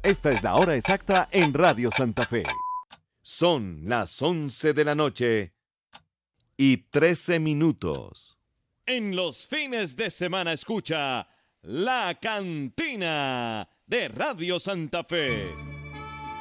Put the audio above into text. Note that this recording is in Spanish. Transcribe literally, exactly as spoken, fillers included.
Esta es la hora exacta en Radio Santa Fe. Son las once de la noche y trece minutos. En los fines de semana escucha La Cantina de Radio Santa Fe.